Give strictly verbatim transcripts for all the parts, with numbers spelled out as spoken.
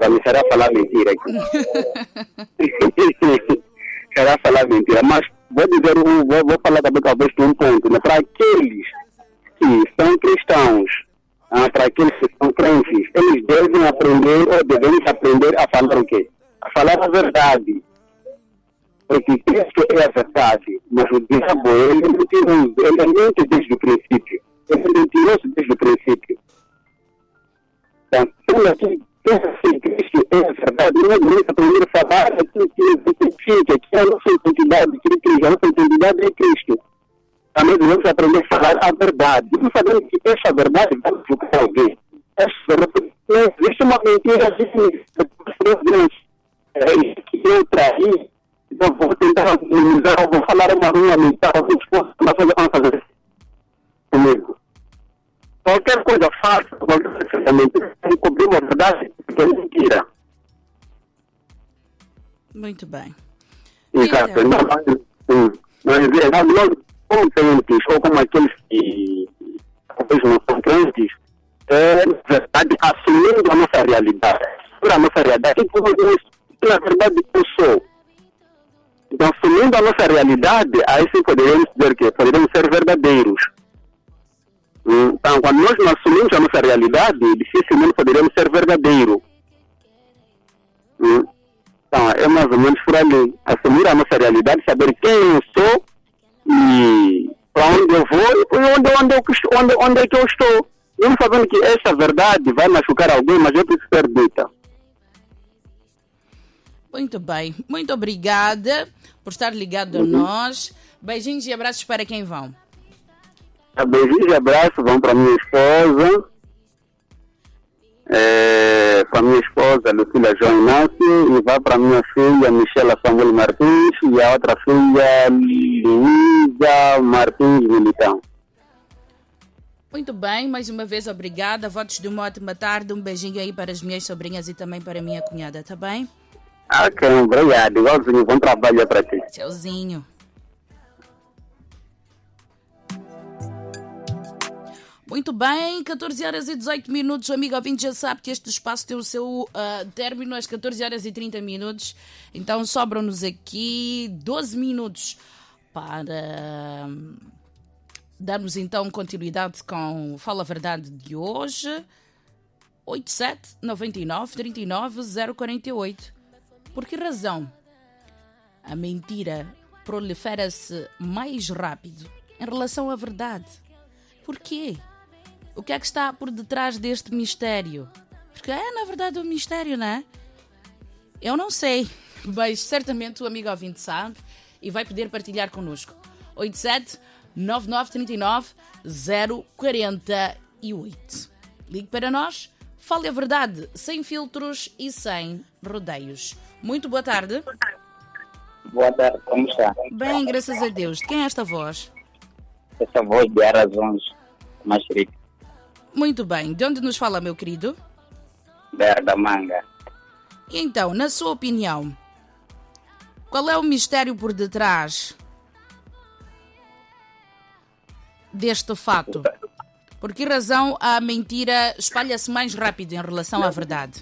para mim será falar mentira aqui. Será falar mentira, mas vou dizer, um, vou, vou falar também talvez de um ponto, né? Para aqueles que são cristãos, ah, para aqueles que são crentes, eles devem aprender ou devemos aprender a falar o quê? A falar a verdade. Porque Cristo é a verdade, mas o diabo, ele é mentiroso, ele é mente desde o princípio. Ele é mentiroso desde o princípio. Então, sendo assim, se Cristo é a verdade, nós devemos aprender a falar aquilo que identifica, que é a nossa identidade, que Cristo, a nossa identidade é Cristo. Também devemos aprender a falar a verdade. Não sabemos que essa verdade vai julgar alguém. Essa verdade, existe uma mentira de que eu traí. Então vou tentar minimizar, vou falar uma rua mental, mas vamos fazer comigo. Qualquer coisa falsa, qualquer coisa mentira, encobrir uma verdade, porque é mentira. Muito bem. Exato. Então, mas, nós, como crentes, ou como aqueles que talvez não são crentes, é, na verdade, assumindo a nossa realidade. A nossa realidade, como eu disse, na verdade, eu sou. Então, assumindo a nossa realidade, aí sim poderíamos dizer que poderíamos ser verdadeiros. Então, quando nós não assumimos a nossa realidade, dificilmente poderíamos ser verdadeiros. Então, é mais ou menos por ali. Assumir a nossa realidade, saber quem eu sou e para onde eu vou e onde, onde, eu, onde, onde é que eu estou. Eu não sabendo que essa verdade vai machucar alguém, mas eu preciso ser dita. Muito bem, muito obrigada por estar ligado a nós. Beijinhos e abraços para quem vão. Beijinhos e abraços vão para a minha esposa, é, para a minha esposa Lucília João Inácio, e vai para a minha filha Michela Samuel Martins e a outra filha Luísa Martins Militão. Muito bem, mais uma vez obrigada. Votos de uma ótima tarde. Um beijinho aí para as minhas sobrinhas e também para a minha cunhada, tá bem? Ok, obrigado. Igualzinho, bom trabalho para ti. Tchauzinho. Muito bem, catorze horas e dezoito minutos. Amigo ouvinte, já sabe que este espaço tem o seu uh, término às catorze horas e trinta minutos. Então sobram-nos aqui doze minutos para uh, darmos então continuidade com Fala a Verdade de hoje. oito sete nove nove, três nove zero quatro oito. Por que razão a mentira prolifera-se mais rápido em relação à verdade? Por quê? O que é que está por detrás deste mistério? Porque é, na verdade, um mistério, não é? Eu não sei, mas certamente o amigo ouvinte sabe e vai poder partilhar connosco. oito sete nove nove três nove zero quatro oito. Ligue para nós, fale a verdade, sem filtros e sem rodeios. Muito boa tarde. Boa tarde, como está? Bem, graças a Deus. De quem é esta voz? Essa voz de Arazões, Macherica. Muito bem. De onde nos fala, meu querido? Da, da Manga. E então, na sua opinião, qual é o mistério por detrás deste fato? Por que razão a mentira espalha-se mais rápido em relação à verdade?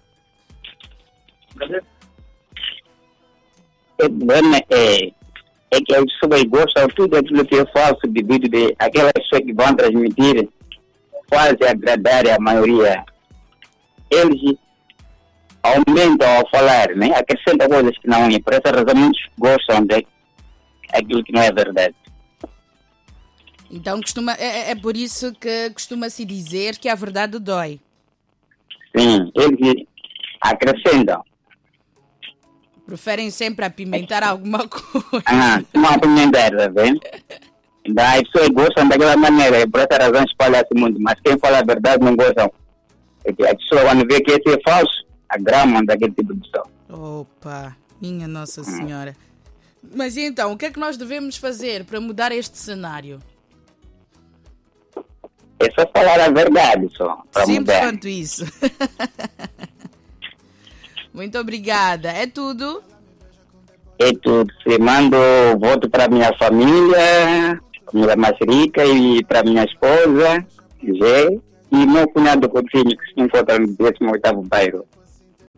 É, é que as pessoas gostam de tudo aquilo que é falso devido de aquelas pessoas que vão transmitir quase agradar a maioria. Eles aumentam ao falar, né? Acrescentam coisas que não é. Por essa razão muitos gostam de aquilo que não é verdade. Então costuma, é, é por isso que costuma-se dizer que a verdade dói. Sim, eles acrescentam. Preferem sempre apimentar alguma coisa. Ah, não apimentar, tá vendo? As pessoas gostam daquela maneira, por essa razão espalha-se muito. Mas quem fala a verdade não gostam. Porque as pessoas quando vê que esse é falso, agramam daquele tipo de pessoa. Opa, minha Nossa Senhora. Hum. Mas e então, o que é que nós devemos fazer para mudar este cenário? É só falar a verdade, só. Simples mudar. quanto isso. Muito obrigada. É tudo? É tudo. Se mando voto para minha família, família mais rica, e para minha esposa, Zé, e meu cunhado Coutinho, que se encontra no décimo oitavo bairro.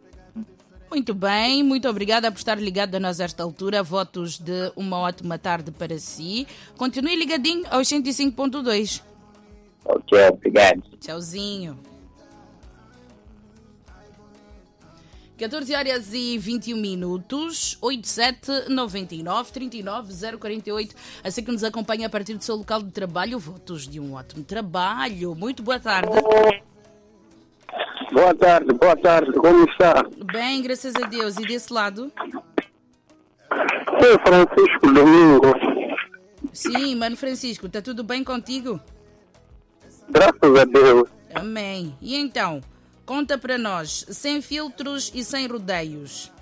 Muito bem, muito obrigada por estar ligado a nós a esta altura. Votos de uma ótima tarde para si. Continue ligadinho aos cento e cinco ponto dois. Ok, obrigado. Tchauzinho. catorze horas e vinte e um minutos, oitenta e sete, noventa e nove, trinta e nove, zero quarenta e oito. Assim que nos acompanha a partir do seu local de trabalho, votos de um ótimo trabalho. Muito boa tarde. Boa tarde, boa tarde, como está? Bem, graças a Deus. E desse lado? Sou Francisco Domingo. Sim, Mano Francisco, está tudo bem contigo? Graças a Deus. Amém. E então, conta para nós, sem filtros e sem rodeios.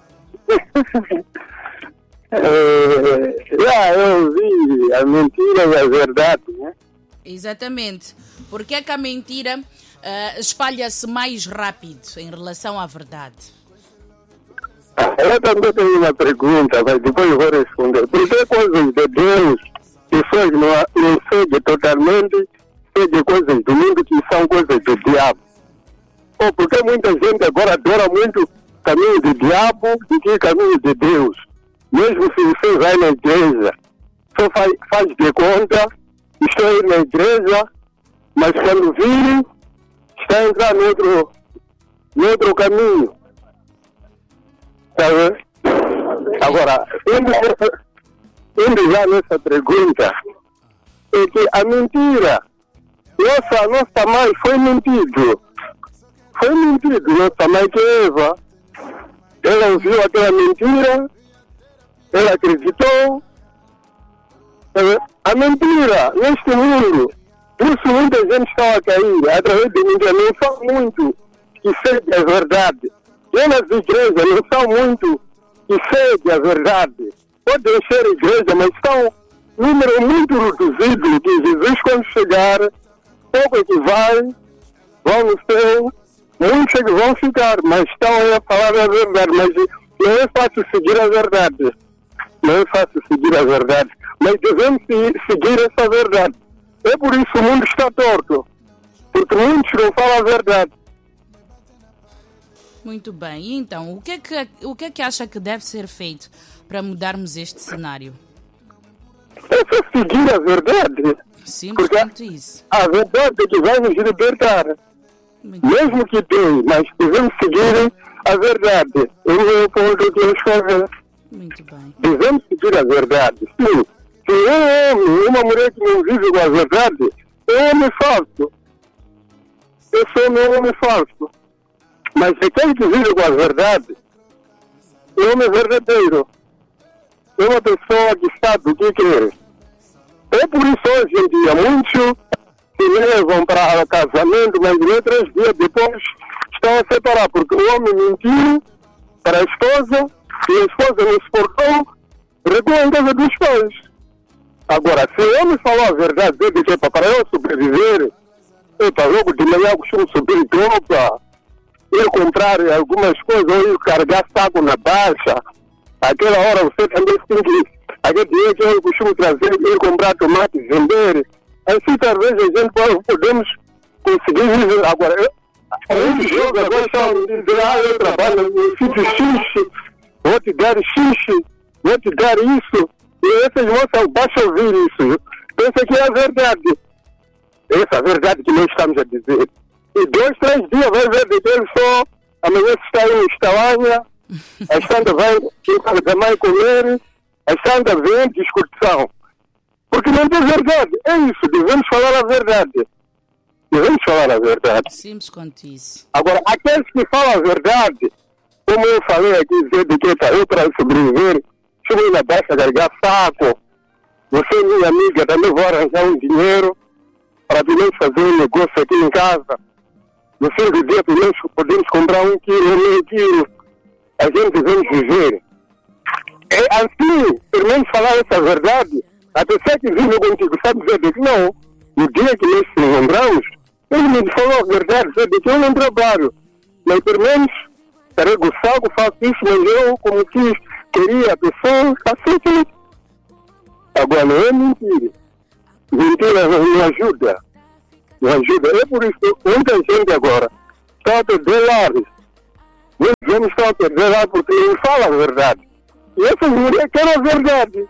é, já eu vi a mentira e a verdade, né? Exatamente. Porque é que a mentira uh, espalha-se mais rápido em relação à verdade? Eu também tenho uma pergunta, mas depois eu vou responder. Por que coisas de Deus pessoas não, não seguem totalmente, seguem coisas do mundo que são coisas do diabo? Ou porque muita gente agora adora muito caminho do diabo do que caminho de Deus? Mesmo se você vai na igreja, só faz, faz de conta, estou aí na igreja, mas quando vir, está a entrar no outro, no outro caminho. Tá vendo? Agora, indo, indo já nessa pergunta, é que a mentira, nossa, nossa mãe foi mentido. Foi mentido, nossa mãe que é Eva. Ela ouviu aquela mentira, ela acreditou. Tá vendo? A mentira, neste mundo, por isso muita gente está a cair, através de mentira, não são muito que seguem a verdade. E nas igrejas não são muito que seguem a verdade. Podem ser igreja, mas são um número muito reduzido que Jesus, quando chegar, pouco é que vai, vão no céu, muitos é que vão ficar, mas estão a falar a verdade. Mas não é fácil seguir a verdade. Não é fácil seguir a verdade. Mas devemos seguir essa verdade. É por isso que o mundo está torto. Porque muitos não falam a verdade. Muito bem. E então, o que é que, o que é que acha que deve ser feito para mudarmos este cenário? É só seguir a verdade. Simples quanto isso. A verdade é que vai nos libertar. Muito Mesmo bem. que tem, mas devemos seguir a verdade. É o meu ponto que eu escrevo. Muito bem. Devemos seguir a verdade. Sim. Se é um homem, uma mulher que não vive com a verdade, é um homem falso. Esse homem é um homem falso. Mas aquele que vive com a verdade é um homem verdadeiro. É uma pessoa que sabe o que quer. É por isso hoje em dia muitos se levam para o casamento, mas dois, três dias depois estão a separar, porque o homem mentiu para a esposa e a esposa não suportou, recuou em casa dos pais. Agora, se o homem falou a verdade, dele que é para eu sobreviver, epa, logo de manhã eu costumo subir de roupa, ir comprar algumas coisas, ou ir carregar saco na baixa. Aquela hora você também tem que, aquele dinheiro que eu costumo trazer, ir comprar tomate e vender. Assim talvez a gente pode, podemos conseguir viver. Agora, eu, muitos jogos agora estão dizendo, ah, eu trabalho no sítio X, vou te dar X, vou te dar isso. E essas moças, basta ouvir isso. Pensa que é a verdade. Essa é a verdade que nós estamos a dizer. E dois, três dias vai ver de Deus só, amanhã se está aí em Estalanha, a estanda vai em casa da mãe comer, a estanda vem discussão. Porque não tem verdade. É isso, devemos falar a verdade. Devemos falar a verdade. Simples quanto isso. Agora, aqueles que falam a verdade, como eu falei aqui, dizer de que eu para sobreviver, cheguei na baixa, carregar saco. Você, minha amiga, também vou arranjar um dinheiro para podemos fazer um negócio aqui em casa. No fim do dia, podemos, podemos comprar um quilo, um meio quilo. A gente devemos viver. É assim, pelo menos falar essa verdade. A pessoa que vive contigo sabe dizer que não. No dia que nós nos lembramos, ele me falou a verdade, sabe que eu não trabalho. Mas pelo menos carrego o saco, faço isso, mas eu, como quis, queria a pessoa, aceito. Agora não é mentira. Mentira não ajuda. Não ajuda. É por isso que muita gente agora está a perder lares. Muitos homens estão a perder lá porque não falam a verdade. E essas mulheres querem a verdade.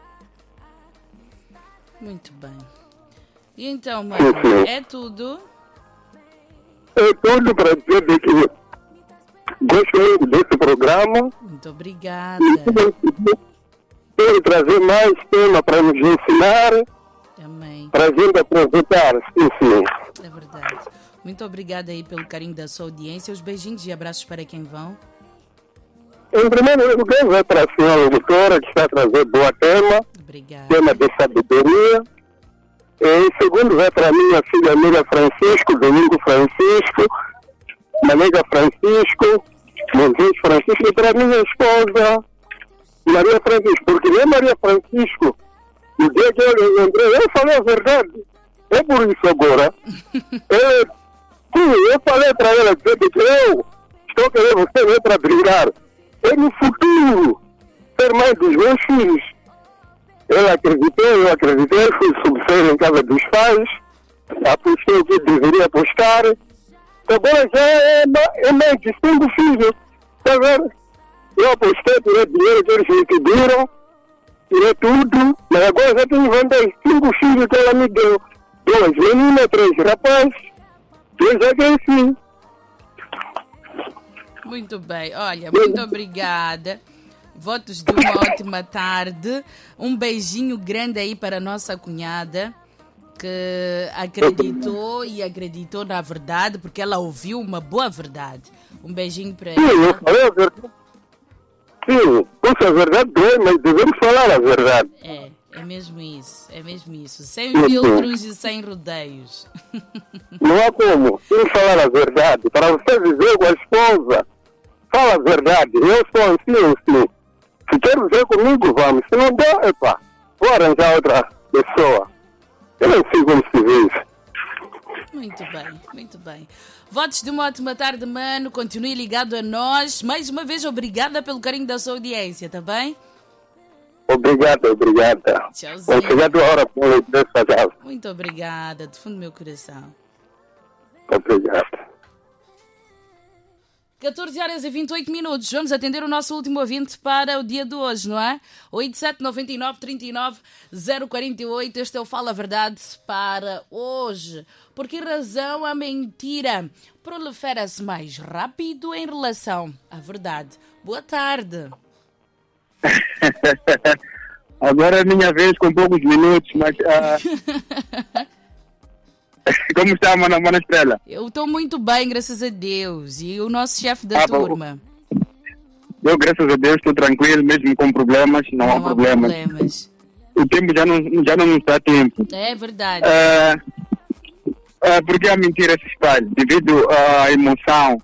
Muito bem. E então, mano, Sim, sim. é tudo? É tudo para dizer de que gosto muito desse programa. Muito obrigada. Quero trazer mais tema para nos ensinar, Amém. para a gente aproveitar. Sim, sim. É verdade. Muito obrigada aí pelo carinho da sua audiência. Os beijinhos e abraços para quem vão. Em primeiro lugar, vai para a senhora doutora, que está a trazer boa tema, Obrigada. tema de sabedoria. Em segundo, vai para a minha filha amiga Francisco, Domingo Francisco, Malega Francisco, Moisés Francisco, e para a minha esposa, Maria Francisco, porque nem Maria Francisco, no dia que eu lembrei, eu falei a verdade. É por isso agora. eu, sim, eu falei para ela, dizer que eu estou querendo você não é para brincar. É no futuro ser mãe dos meus filhos. Ela acreditou, eu acreditei, fui subir em casa dos pais, apostei o que deveria apostar. Agora já é, é mãe de cinco filhos. Está vendo? Eu apostei, tirei dinheiro que eles me pediram, tirei tudo, mas agora já tenho vantagem. Cinco filhos que ela me deu. Duas meninas, três rapazes, eu já cresci. Muito bem. Olha, muito obrigada. Votos de uma ótima tarde. Um beijinho grande aí para a nossa cunhada, que acreditou e acreditou na verdade, porque ela ouviu uma boa verdade. Um beijinho para Sim, eu ela. falei a verdade. Sim, puxa, a verdade dói, mas devemos falar a verdade. É, é mesmo isso. É mesmo isso. Sem filtros e sem rodeios. Não há como. Tem que falar a verdade. Para você viver com a esposa, fala a verdade. Eu sou assim, assim. Se quer viver comigo, vamos. Se não dá, epá, vou arranjar outra pessoa. Eu não sei como se vive. Muito bem, muito bem. Votos de uma ótima tarde, mano. Continue ligado a nós. Mais uma vez, obrigada pelo carinho da sua audiência, tá bem? Obrigado, obrigada. Tchauzinho. Quando chegar a tua hora, pode desfazer. Muito obrigada, do fundo do meu coração. Obrigado. catorze horas e vinte e oito minutos. Vamos atender o nosso último ouvinte para o dia de hoje, não é? oito sete nove nove, três nove zero quatro oito. Este é o Fala a Verdade para hoje. Por que razão a mentira prolifera-se mais rápido em relação à verdade? Boa tarde. Agora é a minha vez com poucos minutos, mas... Uh... Como está, Mana, Mana Estrela? Eu estou muito bem, graças a Deus. E o nosso chefe da ah, turma? Eu, graças a Deus, estou tranquilo, mesmo com problemas, não, não há problemas. problemas. O tempo já não, já não nos dá tempo. É verdade. Uh, uh, porque a mentira se espalha, devido à emoção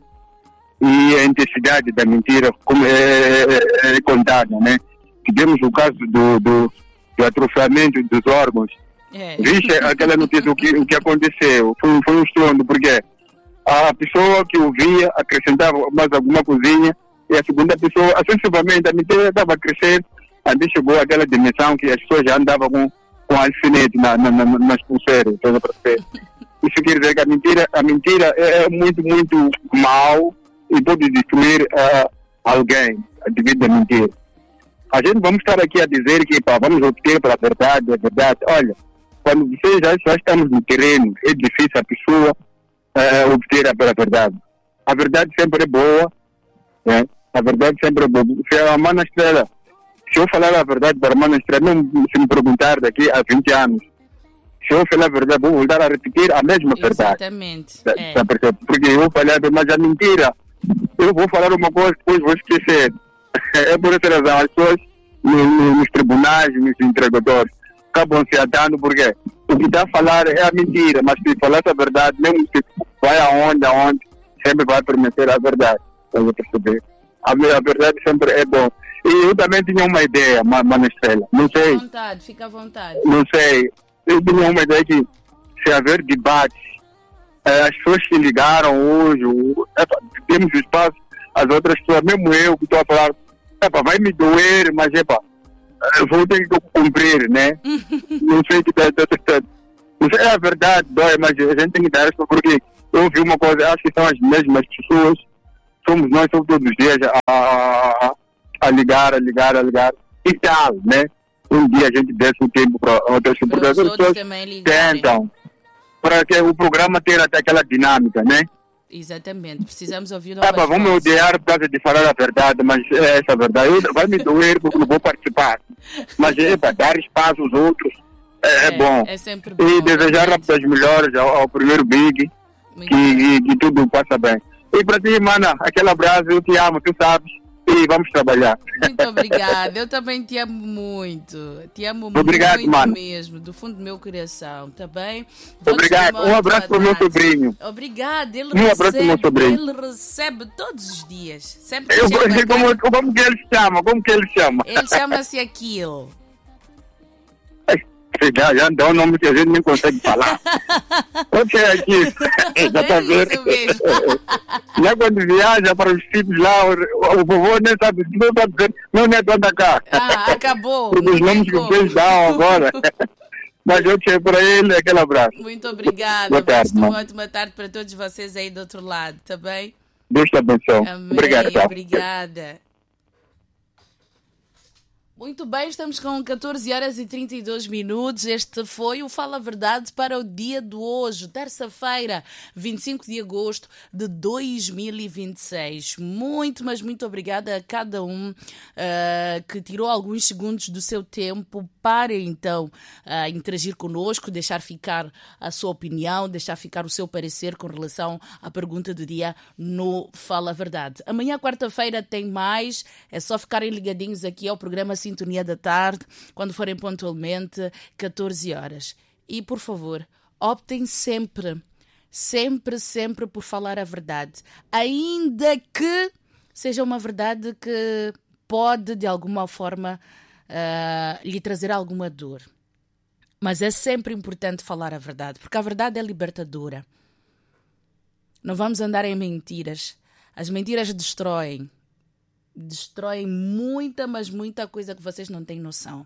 e à intensidade da mentira, como é, é, é contada, né? Tivemos o caso do, do, do atrofiamento dos órgãos. É. Vixe, aquela notícia, o que, o que aconteceu, foi, foi um estrondo, porque a pessoa que ouvia acrescentava mais alguma coisinha e a segunda pessoa, acessivamente, a mentira estava a crescer, até chegou àquela dimensão que as pessoas já andavam com, com alfinete na, na, na, nas pulseiras. Isso quer dizer que a mentira, a mentira é muito, muito mal e pode destruir uh, alguém devido à mentira. A gente vamos estar aqui a dizer que pá, vamos obter para a verdade, a verdade. Olha, quando vocês já, já estamos no terreno, é difícil a pessoa uh, obter a, a verdade. A verdade sempre é boa, né? A verdade sempre é boa. Se a Mana Estrela, se eu falar a verdade para a Mana Estrela, não se me perguntar daqui a vinte anos, se eu falar a verdade, vou voltar a repetir a mesma verdade. Exatamente. Tá, é. tá, porque eu vou falar, mas a mentira, eu vou falar uma coisa, depois vou esquecer. É por essa razão, as pessoas nos, nos tribunais, nos entregadores, acabam se atando porque o que está a falar é a mentira, mas se falar a verdade, mesmo se vai aonde, aonde, sempre vai permanecer a verdade. Vamos perceber. A, a verdade sempre é bom. E eu também tinha uma ideia, Mana Estrela. Não sei. Fica à vontade, fica à vontade. Não sei. Eu tinha uma ideia que se haver debate, eh, as pessoas que ligaram hoje, é, temos espaço, as outras pessoas, mesmo eu que estou a falar, é, vai me doer, mas é pá, eu vou ter que cumprir, né? Não sei que tá, tá, tá, não sei, é a verdade, dói, mas a gente tem que dar isso porque eu ouvi uma coisa, acho que são as mesmas pessoas, somos nós, somos todos os dias a, a, a ligar, a ligar, a ligar. E tal, né? Um dia a gente desce o tempo para outras pessoas. As pessoas tentam, para que o programa tenha até aquela dinâmica, né? Exatamente, precisamos ouvir novas vozes. Vamos me odiar por causa de falar a verdade, mas é essa a verdade. Eu, vai me doer porque não vou participar. Mas é para dar espaço aos outros, é, é, é bom. É sempre bom. E desejar rápidas melhoras ao, ao primeiro Big, que, que, que tudo passa bem. E para ti, mana, aquele abraço, eu te amo, tu sabes. E vamos trabalhar. Muito obrigada, eu também te amo muito. Te amo Obrigado, muito mano. mesmo, do fundo do meu coração, tá bem? Obrigado, um abraço para o meu sobrinho. Obrigada, ele um recebe, abraço para o meu sobrinho. Ele recebe todos os dias. Sempre que eu, chega como, cá, como que ele se chama? Como que ele se chama? Ele chama-se Aquilo. Já, já dá um nome que a gente nem consegue falar. O que é aqui? Já tá vendo? Isso mesmo. Já quando viaja para os sítios lá, o, o vovô nem sabe, não sabe dizer, meu neto anda cá. Ah, acabou. Os nomes que vocês dão agora. Mas eu te para ele, aquele abraço. Muito obrigada. Boa tarde, uma ótima tarde para todos vocês aí do outro lado, tá bem? Deus te abençoe. Amém. Obrigado. Tá? Obrigada. Muito bem, estamos com catorze horas e trinta e dois minutos. Este foi o Fala Verdade para o dia de hoje, terça-feira, vinte e cinco de agosto de dois mil e vinte e seis. Muito, mas muito obrigada a cada um uh, que tirou alguns segundos do seu tempo para então uh, interagir connosco, deixar ficar a sua opinião, deixar ficar o seu parecer com relação à pergunta do dia no Fala Verdade. Amanhã, quarta-feira, tem mais. É só ficarem ligadinhos aqui ao programa Sintonia da Tarde, quando forem pontualmente catorze horas. E, por favor, optem sempre, sempre, sempre por falar a verdade. Ainda que seja uma verdade que pode, de alguma forma, uh, lhe trazer alguma dor. Mas é sempre importante falar a verdade, porque a verdade é libertadora. Não vamos andar em mentiras. As mentiras destroem. Destroem muita, mas muita coisa que vocês não têm noção.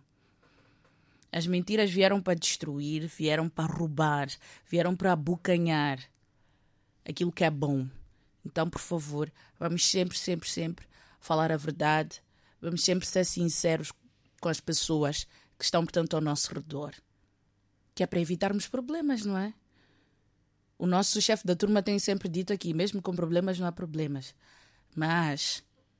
As mentiras vieram para destruir, vieram para roubar, vieram para abocanhar aquilo que é bom. Então, por favor, vamos sempre, sempre, sempre falar a verdade. Vamos sempre ser sinceros com as pessoas que estão, portanto, ao nosso redor. Que é para evitarmos problemas, não é? O nosso chefe da turma tem sempre dito aqui, mesmo com problemas não há problemas. Mas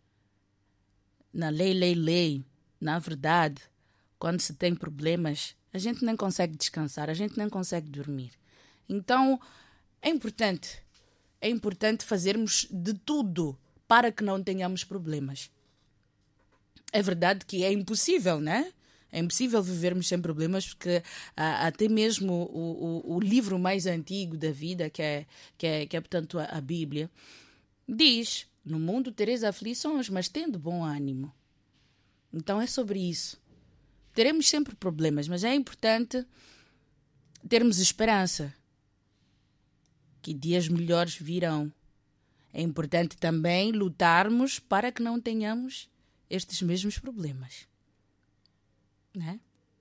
na lei, lei, lei, na verdade, quando se tem problemas, a gente nem consegue descansar, a gente nem consegue dormir. Então, é importante, é importante fazermos de tudo para que não tenhamos problemas. É verdade que é impossível, né? É impossível vivermos sem problemas, porque ah, até mesmo o, o, o livro mais antigo da vida, que é, que é, que é portanto, a, a Bíblia, diz: no mundo tereis aflições, mas tende bom ânimo. Então é sobre isso. Teremos sempre problemas, mas é importante termos esperança que dias melhores virão. É importante também lutarmos para que não tenhamos estes mesmos problemas. Né?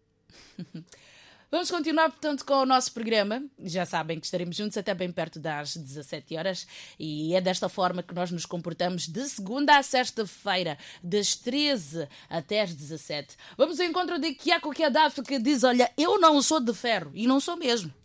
Vamos continuar, portanto, com o nosso programa. Já sabem que estaremos juntos até bem perto das dezassete horas e é desta forma que nós nos comportamos de segunda a sexta-feira, das treze até às dezassete. Vamos ao encontro de Kiako Kiadaf, que diz: olha, eu não sou de ferro, e não sou mesmo.